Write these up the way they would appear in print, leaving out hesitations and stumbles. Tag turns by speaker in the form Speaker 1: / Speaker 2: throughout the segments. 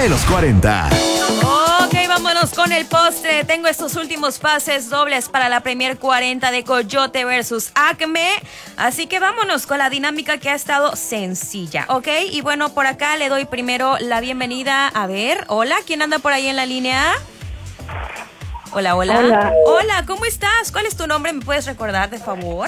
Speaker 1: de los 40.
Speaker 2: Ok, vámonos con el postre. Tengo estos últimos pases dobles para la Premier 40 de Coyote versus Acme. Así que vámonos con la dinámica que ha estado sencilla, ¿ok? Y bueno, por acá le doy primero la bienvenida. A ver, hola, ¿quién anda por ahí en la línea? Hola, hola.
Speaker 3: Hola.
Speaker 2: Hola, ¿cómo estás? ¿Cuál es tu nombre? ¿Me puedes recordar, de favor?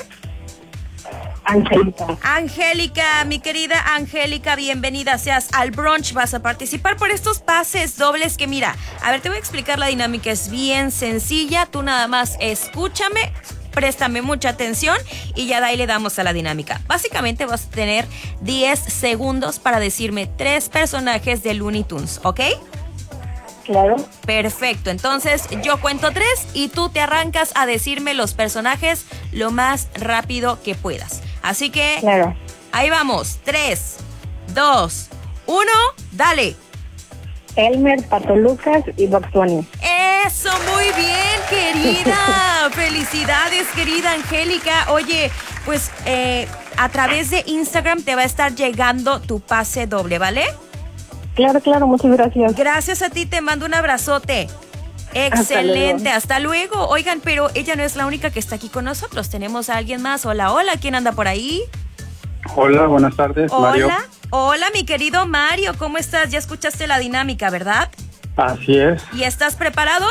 Speaker 3: Angélica.
Speaker 2: Angélica, mi querida Angélica, bienvenida seas al brunch. Vas a participar por estos pases dobles que mira, a ver, te voy a explicar la dinámica, es bien sencilla, tú nada más escúchame, préstame mucha atención y ya de ahí le damos a la dinámica. Básicamente vas a tener 10 segundos para decirme 3 personajes de Looney Tunes, ¿ok?
Speaker 3: Claro.
Speaker 2: Perfecto, entonces yo cuento 3 y tú te arrancas a decirme los personajes lo más rápido que puedas. Así que,
Speaker 3: Claro.
Speaker 2: ahí vamos, 3, 2, 1, dale.
Speaker 3: Elmer, Pato Lucas y Bugs Bunny.
Speaker 2: Eso, muy bien, querida. Felicidades, querida Angélica. Oye, pues a través de Instagram te va a estar llegando tu pase doble, ¿vale?
Speaker 3: Claro, claro, muchas gracias.
Speaker 2: Gracias a ti, te mando un abrazote. Excelente, hasta luego. Oigan, pero ella no es la única que está aquí con nosotros. Tenemos a alguien más. Hola, hola, ¿quién anda por ahí?
Speaker 4: Hola, buenas tardes, Mario.
Speaker 2: Hola, hola, mi querido Mario, ¿cómo estás? Ya escuchaste la dinámica, ¿verdad?
Speaker 4: Así es,
Speaker 2: ¿Y estás preparado?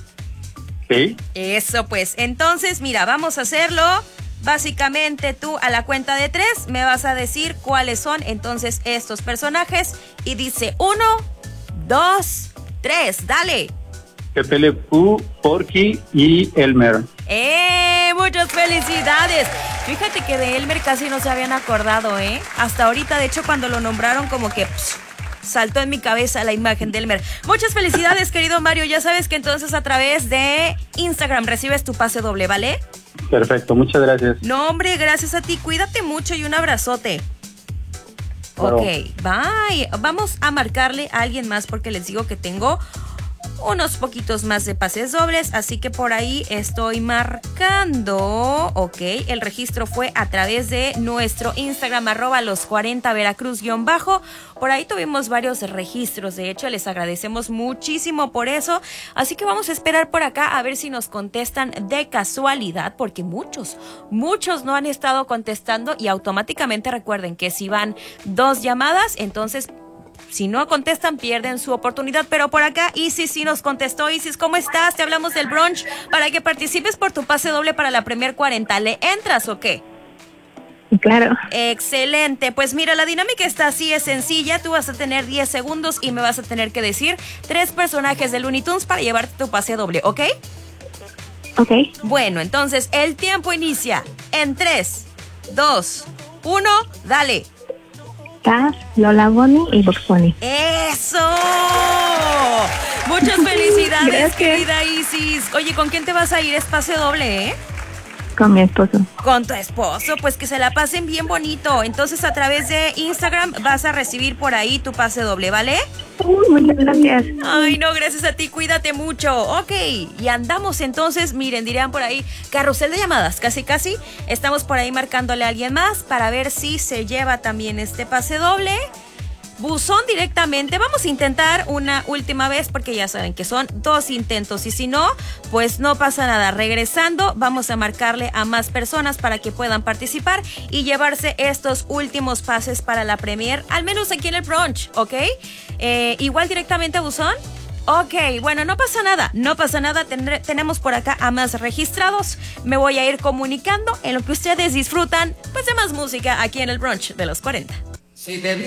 Speaker 4: sí.
Speaker 2: Eso, pues. Entonces, mira, vamos a hacerlo. Básicamente tú a la cuenta de 3 me vas a decir cuáles son entonces estos personajes. Y dice 1, 2, 3, dale.
Speaker 4: Pepe Le Pew, Porky y Elmer.
Speaker 2: Muchas felicidades. Fíjate que de Elmer casi no se habían acordado, Hasta ahorita, de hecho, cuando lo nombraron como que saltó en mi cabeza la imagen de Elmer. Muchas felicidades, querido Mario. Ya sabes que entonces a través de Instagram recibes tu pase doble, ¿vale?
Speaker 4: Perfecto, muchas gracias.
Speaker 2: No, hombre, gracias a ti. Cuídate mucho y un abrazote.
Speaker 4: Claro.
Speaker 2: Ok, bye. Vamos a marcarle a alguien más porque les digo que tengo unos poquitos más de pases dobles, así que por ahí estoy marcando. Ok, el registro fue a través de nuestro Instagram @los40 Veracruz _. Por ahí tuvimos varios registros, de hecho les agradecemos muchísimo por eso, así que vamos a esperar por acá a ver si nos contestan de casualidad, porque muchos no han estado contestando y automáticamente recuerden que si van 2 llamadas, entonces si no contestan, pierden su oportunidad. Pero por acá, Isis sí nos contestó. Isis, ¿cómo estás? Te hablamos del brunch para que participes por tu pase doble para la Premier 40. ¿Le entras o qué?
Speaker 3: Claro.
Speaker 2: Excelente. Pues mira, la dinámica está así, es sencilla. Tú vas a tener 10 segundos y me vas a tener que decir 3 personajes de Looney Tunes para llevarte tu pase doble, ¿ok?
Speaker 3: Ok.
Speaker 2: Bueno, entonces el tiempo inicia en 3, 2, 1, dale.
Speaker 3: Taz, Lola Bunny y Bugs Bunny.
Speaker 2: ¡Eso! Muchas felicidades,
Speaker 3: Gracias.
Speaker 2: querida Isis. Oye, ¿con quién te vas a ir? Es pase doble, ¿eh?
Speaker 3: Con mi esposo.
Speaker 2: Con tu esposo, pues que se la pasen bien bonito. Entonces, a través de Instagram vas a recibir por ahí tu pase doble, ¿vale?
Speaker 3: Muchas gracias.
Speaker 2: Ay, no, gracias a ti, cuídate mucho. Ok, y andamos entonces, miren, dirían por ahí, carrusel de llamadas, casi. Estamos por ahí marcándole a alguien más para ver si se lleva también este pase doble. Buzón directamente, vamos a intentar una última vez porque ya saben que son 2 intentos y si no, pues no pasa nada. Regresando, vamos a marcarle a más personas para que puedan participar y llevarse estos últimos pases para la Premier, al menos aquí en el brunch, ¿ok? Igual directamente a Buzón. Ok, bueno, no pasa nada, tenemos por acá a más registrados. Me voy a ir comunicando en lo que ustedes disfrutan, pues de más música aquí en el brunch de los 40.
Speaker 5: Si te